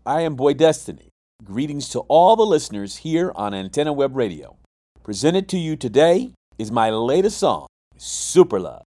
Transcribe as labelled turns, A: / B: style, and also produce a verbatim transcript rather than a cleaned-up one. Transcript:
A: I am Boy Destiny. Greetings to all the listeners here on Antenna Web Radio. Presented to you today is my latest song, Super Love.